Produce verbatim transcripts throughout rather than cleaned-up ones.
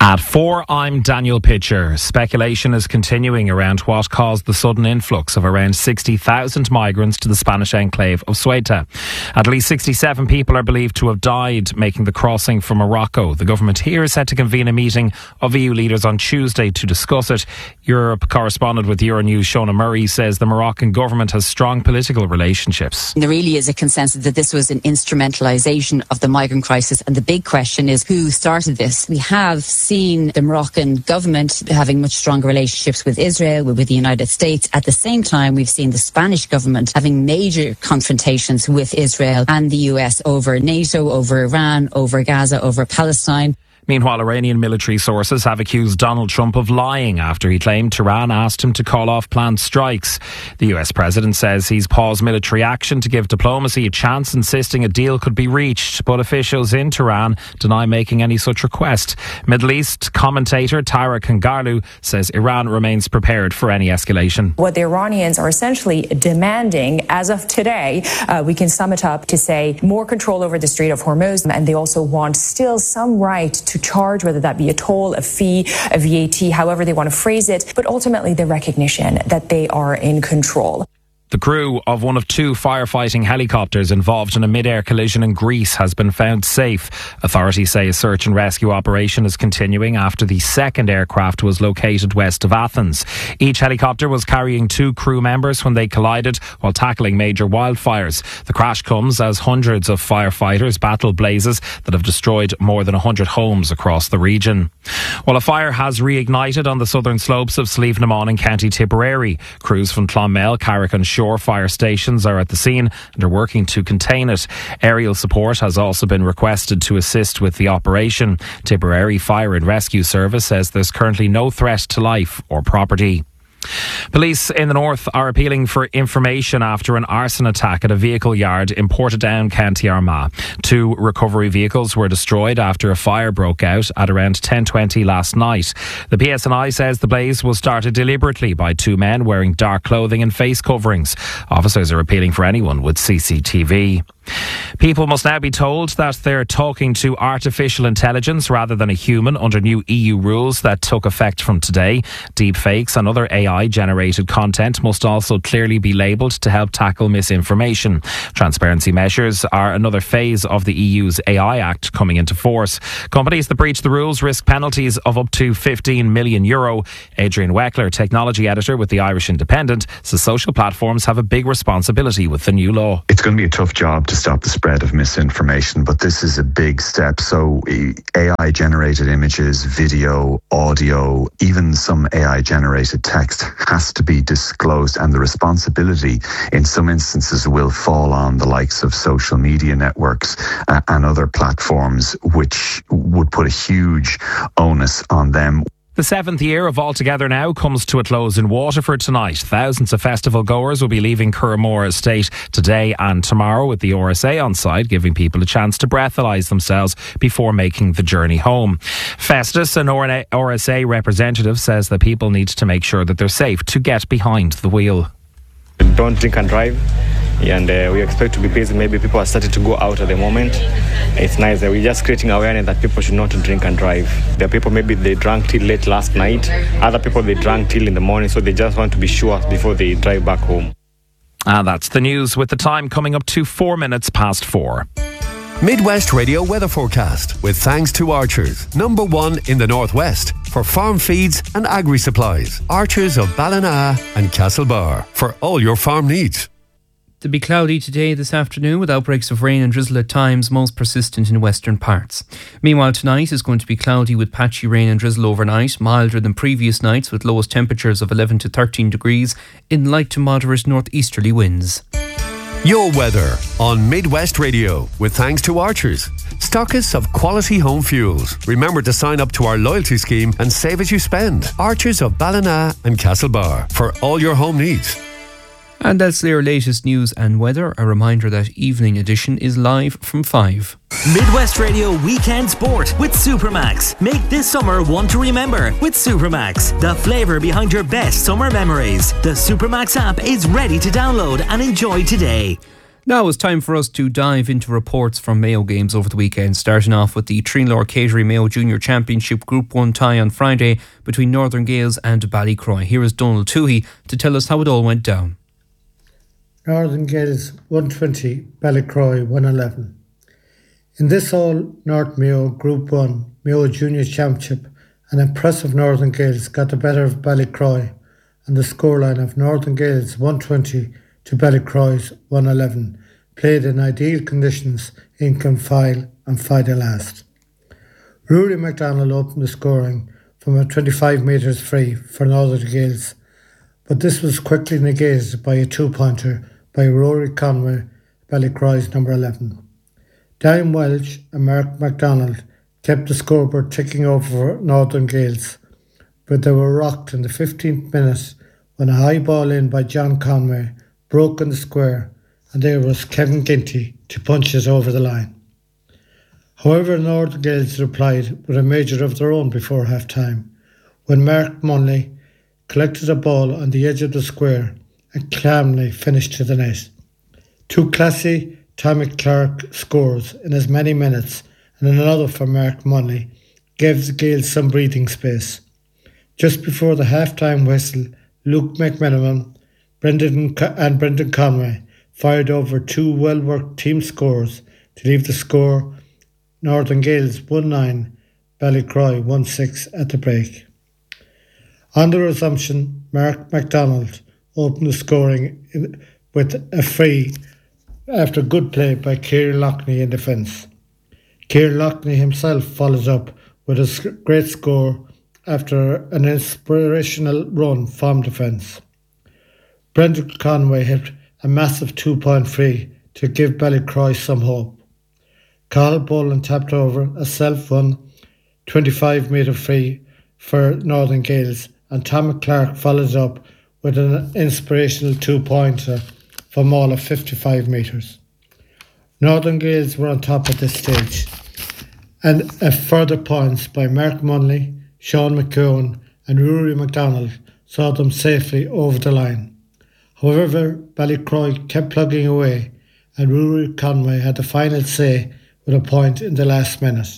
At four, I'm Daniel Pitcher. Speculation is continuing around what caused the sudden influx of around sixty thousand migrants to the Spanish enclave of Ceuta. At least sixty-seven people are believed to have died making the crossing from Morocco. The government here is set to convene a meeting of E U leaders on Tuesday to discuss it. Europe correspondent with Euronews, Shona Murray, says the Moroccan government has strong political relationships. There really is a consensus that this was an instrumentalisation of the migrant crisis, and the big question is who started this. We have seen the Moroccan government having much stronger relationships with Israel, with the United States. At the same time, we've seen the Spanish government having major confrontations with Israel and the U S over NATO, over Iran, over Gaza, over Palestine. Meanwhile, Iranian military sources have accused Donald Trump of lying after he claimed Tehran asked him to call off planned strikes. The U S president says he's paused military action to give diplomacy a chance, insisting a deal could be reached, but officials in Tehran deny making any such request. Middle East commentator Tyra Kangarlu says Iran remains prepared for any escalation. What the Iranians are essentially demanding as of today, uh, we can sum it up to say more control over the Strait of Hormuz, and they also want still some right to to charge, whether that be a toll, a fee, a V A T, however they want to phrase it, but ultimately the recognition that they are in control. The crew of one of two firefighting helicopters involved in a mid-air collision in Greece has been found safe. Authorities say a search and rescue operation is continuing after the second aircraft was located west of Athens. Each helicopter was carrying two crew members when they collided while tackling major wildfires. The crash comes as hundreds of firefighters battle blazes that have destroyed more than one hundred homes across the region. Well, a fire has reignited on the southern slopes of Slievenamon in County Tipperary. Crews from Clonmel, Carrick and Shore fire stations are at the scene and are working to contain it. Aerial support has also been requested to assist with the operation. Tipperary Fire and Rescue Service says there's currently no threat to life or property. Police in the north are appealing for information after an arson attack at a vehicle yard in Portadown, County Armagh. Two recovery vehicles were destroyed after a fire broke out at around ten twenty last night. The P S N I says the blaze was started deliberately by two men wearing dark clothing and face coverings. Officers are appealing for anyone with C C T V. People must now be told that they're talking to artificial intelligence rather than a human under new E U rules that took effect from today. Deepfakes and other A I-generated content must also clearly be labelled to help tackle misinformation. Transparency measures are another phase of the E U's A I Act coming into force. Companies that breach the rules risk penalties of up to fifteen million euro. Adrian Weckler, technology editor with the Irish Independent, says social platforms have a big responsibility with the new law. It's going to be a tough job to stop the spread of misinformation, but this is a big step. So A I-generated images, video, audio, even some A I-generated text has to be disclosed, and the responsibility in some instances will fall on the likes of social media networks uh, and other platforms, which would put a huge onus on them. The seventh year of All Together Now comes to a close in Waterford tonight. Thousands of festival goers will be leaving Curramore Estate today and tomorrow, with the R S A on side, giving people a chance to breathalyse themselves before making the journey home. Festus, an R S A representative, says that people need to make sure that they're safe to get behind the wheel. Don't drink and drive, and uh, we expect to be busy. Maybe people are starting to go out at the moment. It's nice that we're just creating awareness that people should not drink and drive. There are people, maybe they drank till late last night. Other people, they drank till in the morning, so they just want to be sure before they drive back home. And that's the news, with the time coming up to four minutes past four. Midwest Radio weather forecast with thanks to Archers, number one in the northwest for farm feeds and agri supplies. Archers of Ballina and Castlebar for all your farm needs. To be cloudy today, this afternoon, with outbreaks of rain and drizzle at times, most persistent in western parts. Meanwhile, tonight is going to be cloudy with patchy rain and drizzle overnight, milder than previous nights, with lowest temperatures of eleven to thirteen degrees in light to moderate northeasterly winds. Your weather on Midwest Radio with thanks to Archers, stockists of quality home fuels. Remember to sign up to our loyalty scheme and save as you spend. Archers of Ballina and Castlebar for all your home needs. And that's their latest news and weather. A reminder that Evening Edition is live from five. Midwest Radio Weekend Sport with Supermax. Make this summer one to remember with Supermax, the flavour behind your best summer memories. The Supermax app is ready to download and enjoy today. Now it's time for us to dive into reports from Mayo games over the weekend, starting off with the Trinlor Catering Mayo Junior Championship Group one tie on Friday between Northern Gales and Ballycroy. Here is Donald Toohey to tell us how it all went down. Northern Gales one twenty, Ballycroy one eleven. In this all North Mayo Group one Mayo Junior Championship, an impressive Northern Gales got the better of Ballycroy, and the scoreline of Northern Gales one twenty to Ballycroy's one eleven, played in ideal conditions in Confile and final last. Rory MacDonald opened the scoring from a twenty-five metres free for Northern Gales, but this was quickly negated by a two-pointer by Rory Conway, Ballycroy's number eleven. Diane Welch and Mark MacDonald kept the scoreboard ticking over for Northern Gales, but they were rocked in the fifteenth minute when a high ball in by John Conway broke in the square, and there was Kevin Ginty to punch it over the line. However, Northern Gales replied with a major of their own before half-time, when Mark Munley collected a ball on the edge of the square and calmly finished to the net. Two classy Tommy Clark scores in as many minutes, and another for Mark Munley gave the Gales some breathing space. Just before the half-time whistle, Luke McMenamin Brendan and Brendan Conway fired over two well-worked team scores to leave the score Northern Gales one nine, Ballycroy one six at the break. On the resumption, Mark MacDonald opened the scoring in, with a free after good play by Kieran Loughney in defence. Kieran Loughney himself follows up with a great score after an inspirational run from defence. Brendan Conway hit a massive two-point free to give Ballycroy some hope. Carl Boland tapped over a self-won twenty-five metre free for Northern Gales, and Tommy Clark followed up with an inspirational two-pointer from all of fifty-five metres. Northern Gales were on top at this stage, and a further points by Mark Munley, Sean McCowan and Rory MacDonald saw them safely over the line. However, Ballycroy kept plugging away, and Rory Conway had the final say with a point in the last minute.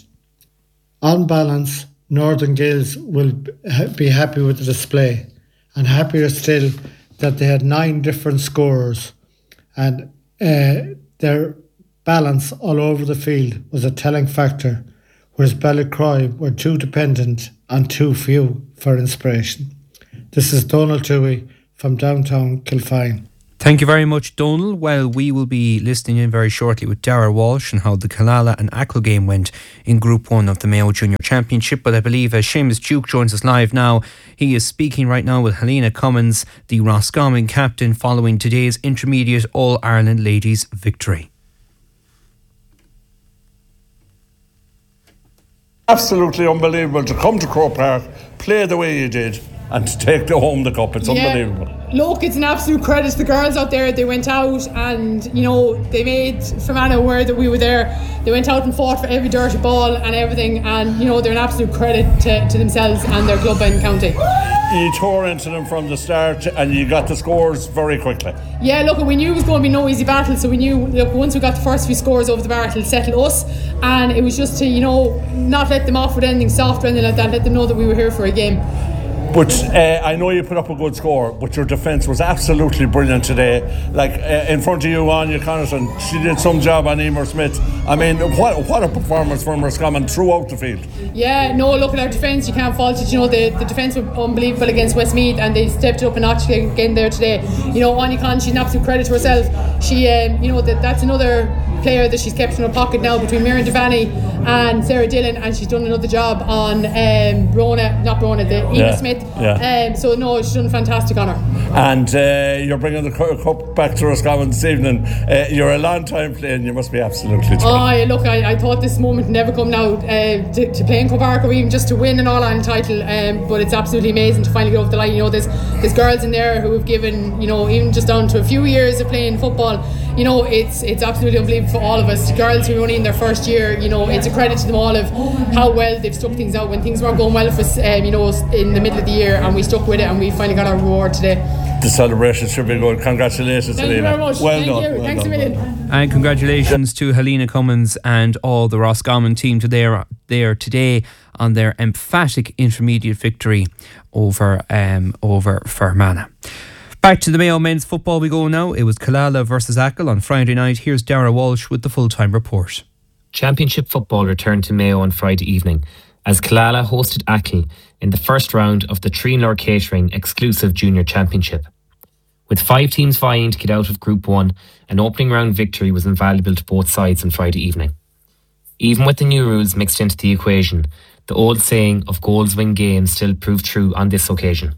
On balance, Northern Gales will be happy with the display, and happier still that they had nine different scorers, and uh, their balance all over the field was a telling factor, whereas Ballycroy were too dependent on too few for inspiration. This is Donald Toohey from downtown Kilfine. Thank you very much, Donald. Well, we will be listening in very shortly with Dara Walsh and how the Killala and Achill game went in Group one of the Mayo Junior Championship. But I believe uh, Seamus Duke joins us live now. He is speaking right now with Helena Cummins, the Roscommon captain, following today's intermediate All-Ireland ladies victory. Absolutely unbelievable to come to Croke Park, play the way you did, and to take the home the cup. It's yeah. unbelievable. Look, it's an absolute credit to the girls out there. They went out and, you know, they made Fermanagh aware that we were there. They went out and fought for every dirty ball and everything, and, you know, they're an absolute credit to, to themselves and their club and county. You tore into them from the start and you got the scores very quickly. Yeah, look, we knew it was going to be no easy battle, so we knew, look, once we got the first few scores over the bar, it'll settle us, and it was just to, you know, not let them off with anything soft or anything like that, let them know that we were here for a game. But uh, I know you put up a good score, but your defence was absolutely brilliant today. Like uh, in front of you, Anya Connaughton, she did some job on Emer Smith. I mean, what what a performance from Roscommon throughout the field. Yeah, no, look at our defence, you can't fault it. You know, the, the defence were unbelievable against Westmeath, and they stepped up a notch again there today. You know, Anya Connaughton, she's an absolute credit to herself. She, um, you know, that that's another player that she's kept in her pocket now between Miriam Devaney and Sarah Dillon, and she's done another job on um, Rona, not Rona, the Eva yeah. Smith. Yeah. Um, so no, she's done fantastic on her. And uh, you're bringing the cup back to Roscommon this evening. Uh, you're a long time playing. You must be absolutely thrilled. Oh yeah, look, I, I thought this moment never come now uh, to, to play in Croke Park or even just to win an All-Ireland title. Um, but it's absolutely amazing to finally get over the line. You know, there's there's girls in there who have given, you know, even just down to a few years of playing football. You know, it's it's absolutely unbelievable for all of us. Girls who are only in their first year, you know, it's a credit to them all of how well they've stuck things out when things weren't going well for us, um, you know, in the middle of the year, and we stuck with it and we finally got our reward today. the celebration should be good. Congratulations, Thank you Helena. very much. Well Thank done. you. Well Thanks done. a million. And congratulations to Helena Cummins and all the Roscommon team to their, there today on their emphatic intermediate victory over um, over Fermanagh. Back to the Mayo men's football we go now. It was Killala versus Achill on Friday night. Here's Dara Walsh with the full-time report. Championship football returned to Mayo on Friday evening as Killala hosted Achill in the first round of the Trinlor Catering exclusive junior championship. With five teams vying to get out of Group one, an opening round victory was invaluable to both sides on Friday evening. Even with the new rules mixed into the equation, the old saying of goals win games still proved true on this occasion.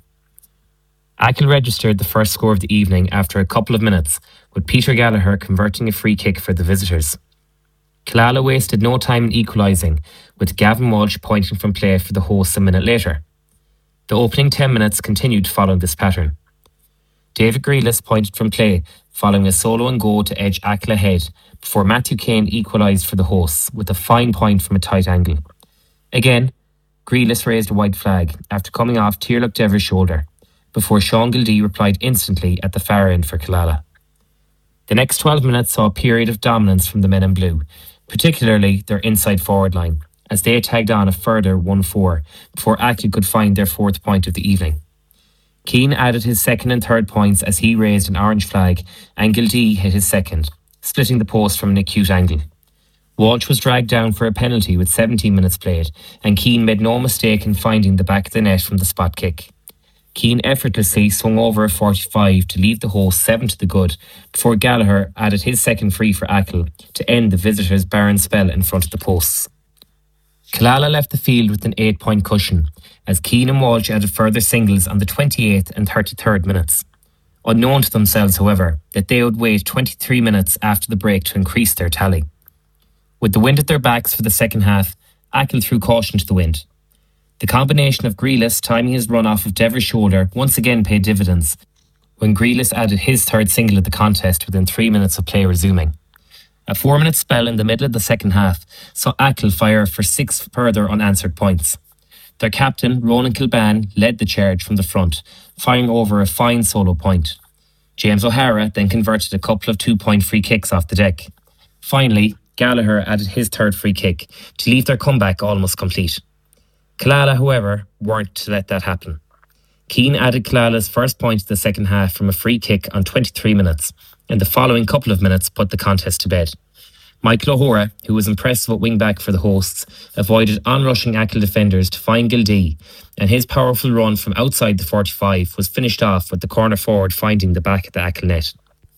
Achill registered the first score of the evening after a couple of minutes, with Peter Gallagher converting a free kick for the visitors. Killala wasted no time in equalising, with Gavin Walsh pointing from play for the hosts a minute later. The opening ten minutes continued following this pattern. David Grealis pointed from play, following a solo and go to edge Achill ahead, before Matthew Kane equalised for the hosts with a fine point from a tight angle. Again, Grealis raised a white flag after coming off Tierluck Dever's shoulder, before Sean Gildee replied instantly at the far end for Killala. The next twelve minutes saw a period of dominance from the men in blue, particularly their inside forward line, as they tagged on a further one four before Achill could find their fourth point of the evening. Keane added his second and third points as he raised an orange flag, and Gildee hit his second, splitting the post from an acute angle. Walsh was dragged down for a penalty with seventeen minutes played, and Keane made no mistake in finding the back of the net from the spot kick. Keane effortlessly swung over a forty-five to leave the host seven to the good, before Gallagher added his second free for Achill to end the visitors' barren spell in front of the posts. Killala left the field with an eight-point cushion, as Keane and Walsh added further singles on the twenty-eighth and thirty-third minutes. Unknown to themselves, however, that they would wait twenty-three minutes after the break to increase their tally. With the wind at their backs for the second half, Achill threw caution to the wind. The combination of Grealis timing his run off of Dever's shoulder once again paid dividends, when Grealis added his third single of the contest within three minutes of play resuming. A four-minute spell in the middle of the second half saw Achill fire for six further unanswered points. Their captain, Ronan Kilban, led the charge from the front, firing over a fine solo point. James O'Hara then converted a couple of two-point free kicks off the deck. Finally, Gallagher added his third free kick to leave their comeback almost complete. Killala, however, weren't to let that happen. Keane added Killala's first point of the second half from a free kick on twenty-three minutes, and the following couple of minutes put the contest to bed. Michael O'Hora, who was impressive at wing-back for the hosts, avoided onrushing Achill defenders to find Gildee, and his powerful run from outside the forty-five was finished off with the corner forward finding the back of the Achill net.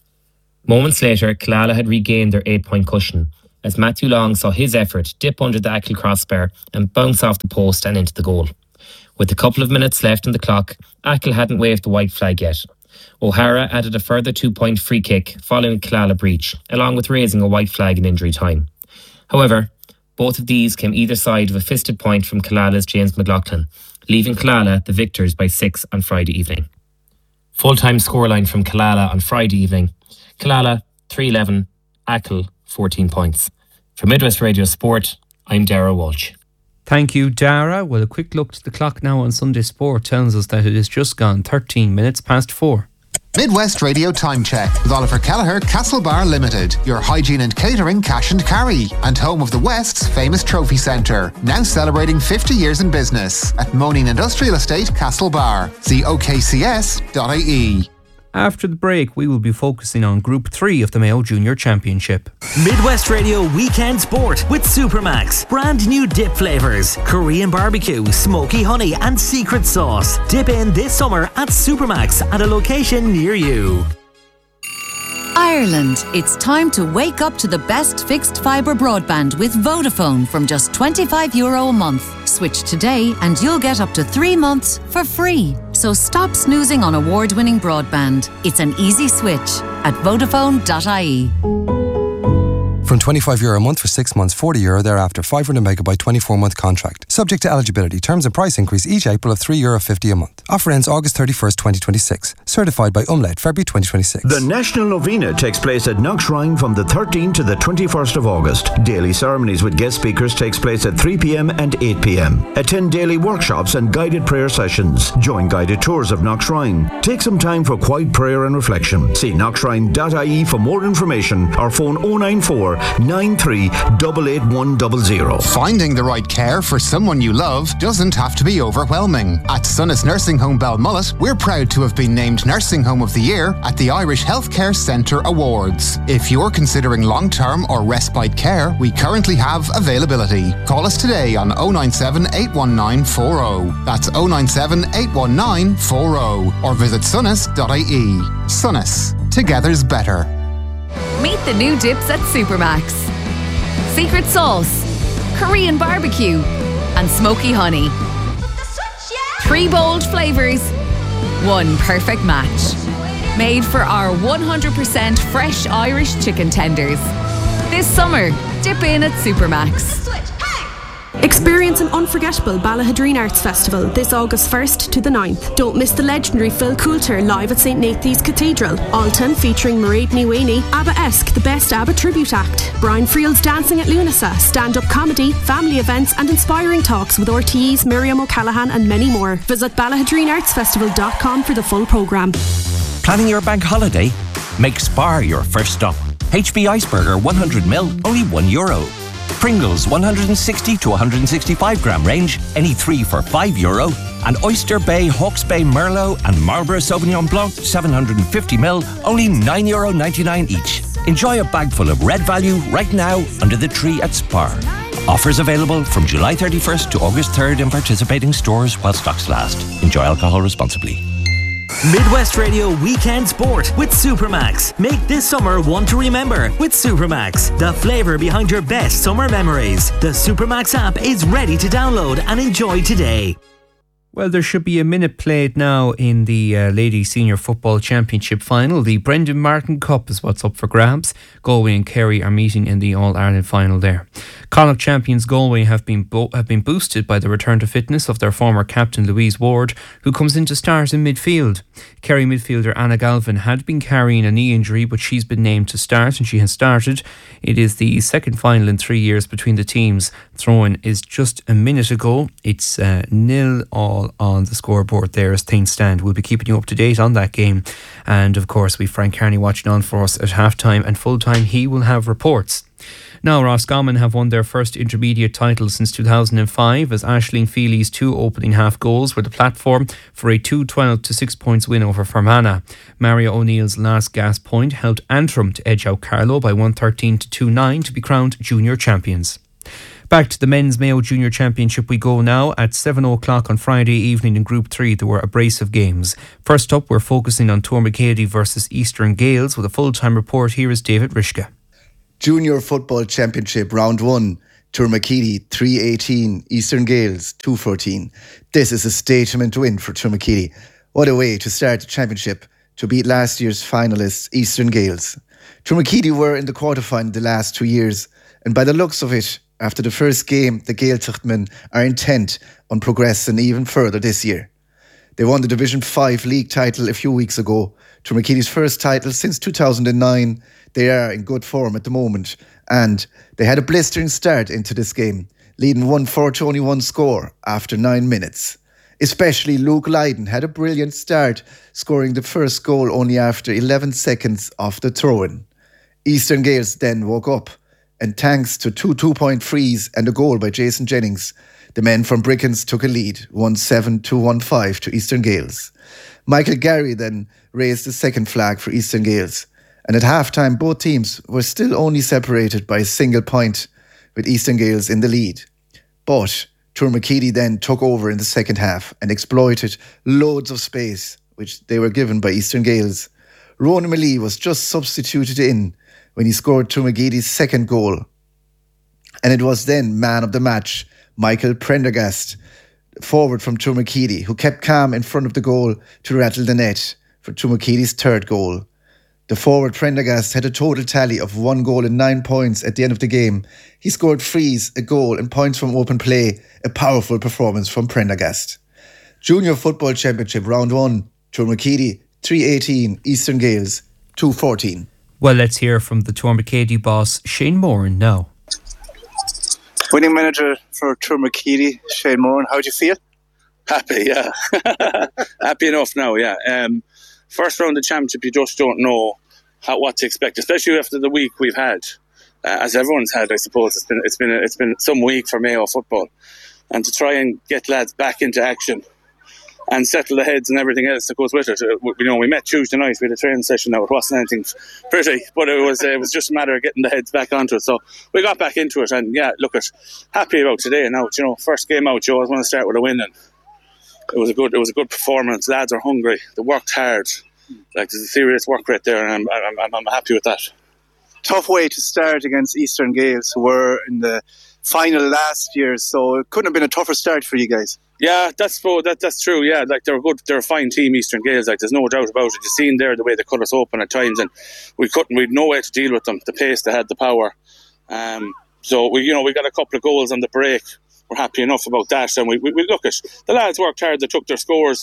Moments later, Killala had regained their eight-point cushion, as Matthew Long saw his effort dip under the Achill crossbar and bounce off the post and into the goal. With a couple of minutes left on the clock, Achill hadn't waved the white flag yet. O'Hara added a further two-point free kick following Killala breach, along with raising a white flag in injury time. However, both of these came either side of a fisted point from Killala's James McLaughlin, leaving Killala the victors by six on Friday evening. Full-time scoreline from Killala on Friday evening: Killala three eleven, Achill fourteen points. For Midwest Radio Sport, I'm Dara Walsh. Thank you, Dara. Well, a quick look to the clock now on Sunday Sport tells us that it has just gone thirteen minutes past four. Midwest Radio Time Check with Oliver Kelleher, Castlebar Limited, your hygiene and catering cash and carry, and home of the West's famous trophy centre, now celebrating fifty years in business at Moaning Industrial Estate, Castlebar. See O K C S dot I E. After the break, we will be focusing on Group three of the Mayo Junior Championship. Midwest Radio Weekend Sport with Supermax. Brand new dip flavours: Korean barbecue, smoky honey and secret sauce. Dip in this summer at Supermax at a location near you. Ireland, it's time to wake up to the best fixed fibre broadband with Vodafone from just twenty-five euro a month. Switch today and you'll get up to three months for free. So stop snoozing on award-winning broadband. It's an easy switch at Vodafone dot I E. From twenty-five euro a month for six months, forty euro thereafter, five hundred megabyte, twenty-four month contract. Subject to eligibility. Terms and price increase each April of three euro fifty a month. Offer ends August thirty-first, twenty twenty-six. Certified by Umlaut, February twenty twenty-six. The National Novena takes place at Knockshrine from the thirteenth to the twenty-first of August. Daily ceremonies with guest speakers takes place at three p.m. and eight p.m. Attend daily workshops and guided prayer sessions. Join guided tours of Knockshrine. Take some time for quiet prayer and reflection. See knockshrine dot I E for more information or phone oh nine four, nine three, eight eight one zero zero. Finding the right care for someone you love doesn't have to be overwhelming. At Sunnis Nursing Home Balmullet, we're proud to have been named Nursing Home of the Year at the Irish Healthcare Centre Awards. If you're considering long-term or respite care, we currently have availability. Call us today on oh nine seven, eight one nine four oh. That's oh nine seven, eight one nine four oh. Or visit sunnis dot I E. Sunnis. Together's better. Meet the new dips at Supermax. Secret sauce, Korean barbecue, and smoky honey. Three bold flavours, one perfect match. Made for our one hundred percent fresh Irish chicken tenders. This summer, dip in at Supermax. Experience an unforgettable Ballahadreen Arts Festival this August first to the ninth. Don't miss the legendary Phil Coulter live at Saint Nathan's Cathedral. Alton featuring Mairead Ní Mhaoine, ABBA-esque the best ABBA tribute act. Brian Friel's Dancing at Lunasa, stand-up comedy, family events and inspiring talks with R T Es Miriam O'Callaghan and many more. Visit ballahadreen arts festival dot com for the full programme. Planning your bank holiday? Make Spar your first stop. H B Iceberger one hundred milliliters, only one euro. Pringles one hundred sixty to one hundred sixty-five gram range, any three for five euro. And Oyster Bay, Hawke's Bay Merlot and Marlborough Sauvignon Blanc seven hundred fifty milliliters, only nine euro ninety-nine each. Enjoy a bag full of red value right now under the tree at Spar. Offers available from July thirty-first to August third in participating stores while stocks last. Enjoy alcohol responsibly. Midwest Radio Weekend Sport with Supermax. Make this summer one to remember with Supermax. The flavour behind your best summer memories. The Supermax app is ready to download and enjoy today. Well, there should be a minute played now in the uh, Ladies Senior Football Championship final. The Brendan Martin Cup is what's up for grabs. Galway and Kerry are meeting in the All-Ireland final there. Connacht champions Galway have been bo- have been boosted by the return to fitness of their former captain Louise Ward, who comes in to start in midfield. Kerry midfielder Anna Galvin had been carrying a knee injury, but she's been named to start and she has started. It is the second final in three years between the teams. Throw-in is just a minute ago. It's uh, nil all on the scoreboard there as things stand. We'll be keeping you up to date on that game. And of course, we've Frank Carney watching on for us at half-time and full-time. He will have reports. Now, Roscommon have won their first intermediate title since two thousand five as Aisling Feely's two opening half goals were the platform for a two twelve to six points win over Fermanagh. Mario O'Neill's last gas point helped Antrim to edge out Carlow by one thirteen to two nine to be crowned junior champions. Back to the Men's Mayo Junior Championship we go now. At seven o'clock on Friday evening in Group three there were a brace of games. First up, we're focusing on Tourmakeady versus Eastern Gales. With a full-time report, here is David Rishka. Junior Football Championship Round one. Tourmakeady three eighteen, Eastern Gales two fourteen. This is a statement win for Tourmakeady. What a way to start the championship, to beat last year's finalists Eastern Gales. Tourmakeady were in the quarterfinal the last two years, and by the looks of it, after the first game, the Gaeltachtmen are intent on progressing even further this year. They won the Division five league title a few weeks ago, Tourmakeady's first title since two thousand nine. They are in good form at the moment, and they had a blistering start into this game, leading one four to only one score after nine minutes. Especially Luke Lydon had a brilliant start, scoring the first goal only after eleven seconds off the throw-in. Eastern Gales then woke up, and thanks to two two-point frees and a goal by Jason Jennings, the men from Brickens took a lead, one seven to one five to Eastern Gales. Michael Gary then raised the second flag for Eastern Gales, and at half-time both teams were still only separated by a single point, with Eastern Gales in the lead. But Tourmakeady then took over in the second half and exploited loads of space, which they were given by Eastern Gales. Ronan Malee was just substituted in when he scored Tourmakeady's second goal. And it was then man of the match, Michael Prendergast, forward from Tourmakeady, who kept calm in front of the goal to rattle the net for Tourmakeady's third goal. The forward Prendergast had a total tally of one goal and nine points at the end of the game. He scored frees, a goal and points from open play. A powerful performance from Prendergast. Junior Football Championship Round one. Tourmakeedy three eighteen, Eastern Gales two fourteen. Well, let's hear from the Tourmakeedy boss, Shane Moran, now. Winning manager for Tourmakeedy, Shane Moran, how do you feel? Happy, yeah. Happy enough now, yeah. Um, first round of the championship, you just don't know how, what to expect, especially after the week we've had, uh, as everyone's had, I suppose. It's been it's been it's been some week for Mayo football, and to try and get lads back into action and settle the heads and everything else that goes with it. Uh, you know, we met Tuesday night. We had a training session now. It wasn't anything pretty, but it was uh, it was just a matter of getting the heads back onto it. So we got back into it, and yeah, look, at happy about today. Now, you know, first game out, Joe, I want to start with a win, and it was a good it was a good performance. Lads are hungry. They worked hard. Like, there's a serious work rate there, and I'm I'm, I'm happy with that. Tough way to start against Eastern Gales, who were in the final last year, so it couldn't have been a tougher start for you guys. Yeah, that's that, that's true. Yeah, like they're a good, they're a fine team, Eastern Gales. Like, there's no doubt about it. You've seen there the way they cut us open at times, and we couldn't. We'd no way to deal with them. The pace, they had the power. Um, so we, you know, we got a couple of goals on the break. We're happy enough about that, and we we, we look at the lads worked hard. They took their scores.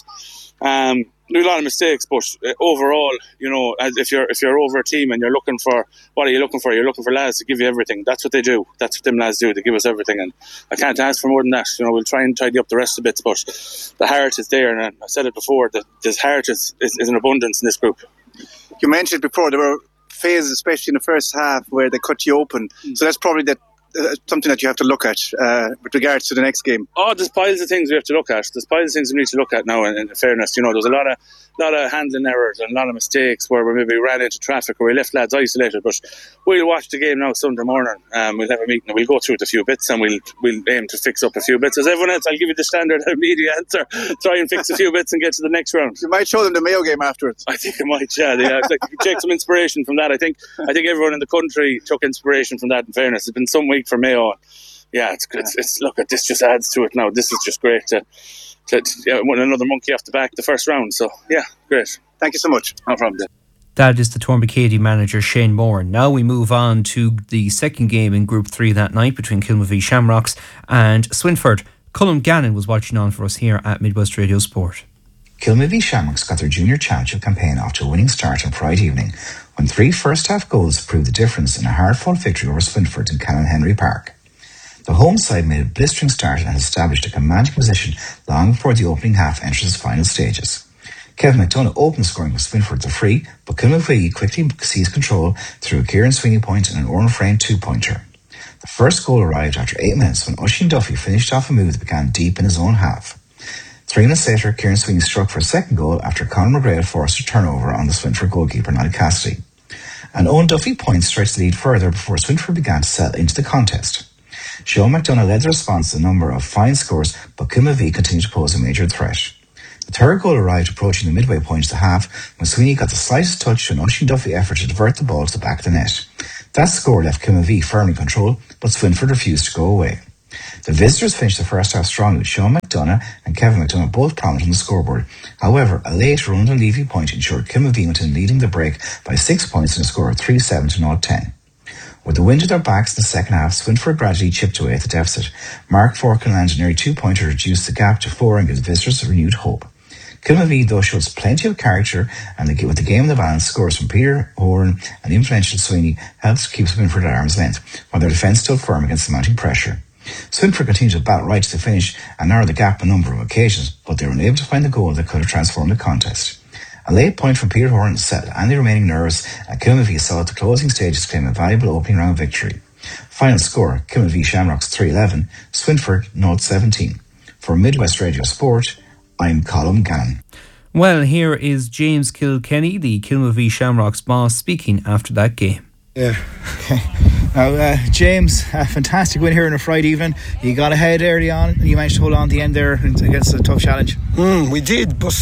Um, a lot of mistakes, but overall, you know, as if you're if you're over a team and you're looking for, what are you looking for? You're looking for lads to give you everything. That's what they do. That's what them lads do. They give us everything, and I can't ask for more than that. You know, we'll try and tidy up the rest of the bits, but the heart is there, and I said it before. That this heart is, is is an abundance in this group. You mentioned before there were phases, especially in the first half, where they cut you open. Mm. So that's probably the. Uh, something that you have to look at uh, with regards to the next game. Oh, there's piles of things we have to look at. There's piles of things we need to look at now. In, in fairness, you know, there's a lot of lot of handling errors and a lot of mistakes where we maybe ran into traffic or we left lads isolated. But we'll watch the game now Sunday morning. Um, we'll have a meeting and we'll go through it a few bits, and we'll we'll aim to fix up a few bits. As everyone else, I'll give you the standard media answer. Try and fix a few bits and get to the next round. You might show them the Mayo game afterwards. I think I might. Yeah, yeah. Like, take some inspiration from that. I think I think everyone in the country took inspiration from that. In fairness, it's been some week for Mayo. Yeah, it's, it's it's look at this. Just adds to it now. This is just great to, to, to yeah, win another monkey off the back the first round. So yeah, great. Thank you so much. No problem. That is the Tourmakeedy manager, Shane Moran. Now we move on to the second game in Group three that night between Kilmavie Shamrocks and Swinford. Colm Gannon was watching on for us here at Midwest Radio Sport. Kilmavie Shamrocks got their junior championship campaign off to a winning start on Friday evening when three first-half goals proved the difference in a hard-fought victory over Swinford in Canon Henry Park. The home side made a blistering start and established a commanding position long before the opening half entered its final stages. Kevin McDonough opened scoring with Swinford the free, but Kilmavie quickly seized control through a Kieran Sweeney point and an Oran Frayne two-pointer. The first goal arrived after eight minutes when Oisin Duffy finished off a move that began deep in his own half. Three minutes later, Kieran Sweeney struck for a second goal after Conor McGrail forced a turnover on the Swinford goalkeeper, Niall Cassidy. And Owen Duffy points stretched the lead further before Swinford began to settle into the contest. Sean McDonough led the response to a number of fine scores, but Kilmavie continued to pose a major threat. The third goal arrived approaching the midway point of the half when Sweeney got the slightest touch to an Oisin Duffy effort to divert the ball to the back of the net. That score left Kilmavie firmly in control, but Swinford refused to go away. The visitors finished the first half strongly with Sean McDonough and Kevin McDonough both prominent on the scoreboard. However, a late Ronan Levy point ensured Kilmavie went in leading the break by six points in a score of three seven to zero ten. With the wind at their backs in the second half, Swinford gradually chipped away at the deficit. Mark Forkin landed nearly two pointer to reduce the gap to four and give the visitors a renewed hope. Kilmavie, though, shows plenty of character, and the, with the game in the balance, scores from Peter Horan and the influential Sweeney helps keep Swinford at arm's length, while their defence stood firm against the mounting pressure. Swinford continued to battle right to the finish and narrow the gap on a number of occasions, but they were unable to find the goal that could have transformed the contest. A late point from Peter Horan set any remaining nerves, and Kilmavie saw at the closing stages claim a valuable opening round victory. Final score, Kilmavie Shamrocks three eleven, Swinford zero seventeen. For Midwest Radio Sport, I'm Colm Gannon. Well, here is James Kilkenny, the Kilmavie Shamrocks boss, speaking after that game. Yeah, okay. Now, uh, James, a fantastic win here on a Friday evening. You got ahead early on and you managed to hold on to the end there against a tough challenge. Mm, we did, but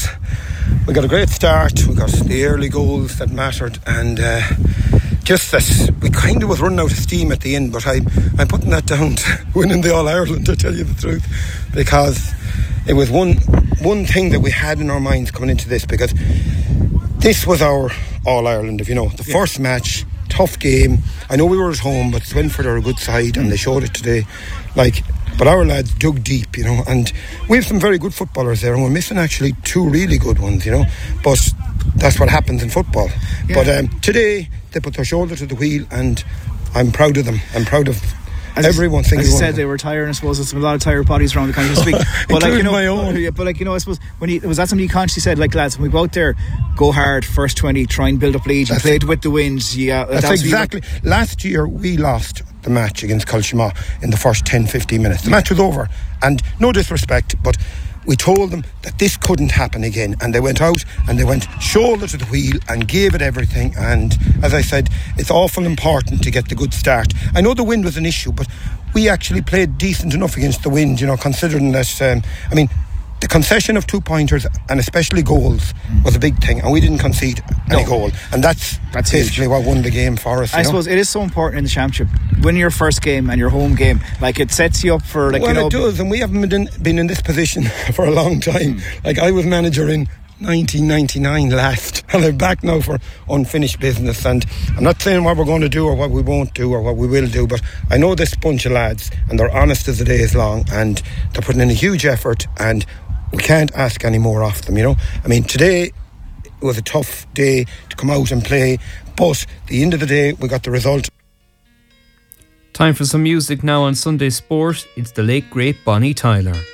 we got a great start. We got the early goals that mattered, and uh, just that we kind of was running out of steam at the end, but I, I'm putting that down to winning the All-Ireland, to tell you the truth, because it was one one thing that we had in our minds coming into this, because this was our All Ireland, if you know. The yeah. first match, tough game. I know we were at home, but Swinford are a good side, and they showed it today. Like, but our lads dug deep, you know, and we have some very good footballers there, and we're missing actually two really good ones, you know. But that's what happens in football. Yeah. But um, today they put their shoulder to the wheel, and I'm proud of them. I'm proud of As everyone. As you said, they were tired, and I suppose there's a lot of tired bodies around the country to speak. But like, you know, my own. Yeah, but like, you know, I suppose when you, was that something you consciously said, like, lads, when we go out there, go hard, first twenty, try and build up lead. You played with the wind. Yeah, that's that exactly. Like, last year we lost the match against Culshima in the first ten, fifteen minutes. The match was over, and no disrespect, but we told them that this couldn't happen again, and they went out and they went shoulder to the wheel and gave it everything. And as I said, it's awful important to get the good start. I know the wind was an issue, but we actually played decent enough against the wind, you know, considering that um, I mean, the concession of two pointers and especially goals was a big thing, and we didn't concede any no. goal, and that's, that's basically huge. What won the game for us. I suppose know? It is so important in the championship, winning your first game and your home game, like, it sets you up for, like, well, you know, it does, and we haven't been in, been in this position for a long time. Mm. Like, I was manager in nineteen ninety-nine last, and I'm back now for unfinished business, and I'm not saying what we're going to do or what we won't do or what we will do, but I know this bunch of lads, and they're honest as the day is long, and they're putting in a huge effort, and we can't ask any more of them, you know. I mean, today it was a tough day to come out and play, but at the end of the day we got the result. Time for some music now on Sunday Sport. It's the late great Bonnie Tyler.